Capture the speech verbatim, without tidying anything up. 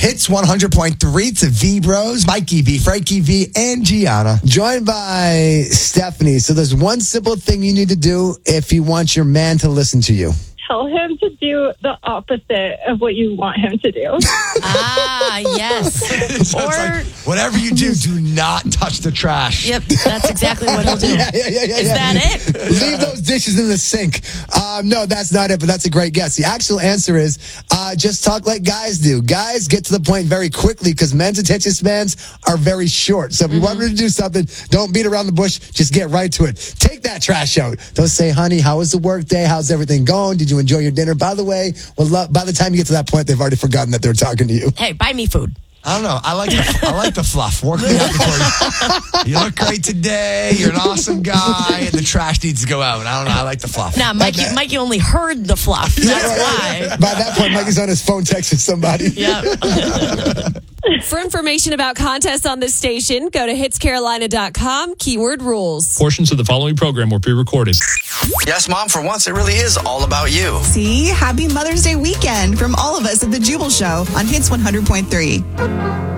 Hits one hundred point three to V-Bros, Mikey V, Frankie V, and Gianna. Joined by Stephanie. So there's one simple thing you need to do if you want your man to listen to you. Tell him to do the opposite of what you want him to do. Ah, yes. So or it's like, whatever you do, do not touch the trash. Yep, that's exactly what he'll do. Yeah, yeah, yeah, yeah, Is yeah. that it? Leave those dishes in the sink. Um, no, that's not it, but that's a great guess. The actual answer is uh, just talk like guys do. Guys get to the point very quickly because men's attention spans are very short. So if you want me to do something, don't beat around the bush. Just get right to it. Take that trash out. Don't say, honey, how was the work day? How's everything going? Did you enjoy your dinner? By the way, well, lo- by the time you get to that point, they've already forgotten that they're talking to you. Hey, buy me food. I don't know. I like the, I like the fluff. Work me out before you. You look great today. You're an awesome guy, and the trash needs to go out. I don't know. I like the fluff. Nah, Mikey, Mikey only heard the fluff. That's why. By that point, Mikey's on his phone texting somebody. Yep. For information about contests on this station, go to hits carolina dot com, keyword rules. Portions of the following program were pre-recorded. Yes, Mom, for once, it really is all about you. See? Happy Mother's Day weekend from all of us at The Jubal Show on Hits one hundred point three.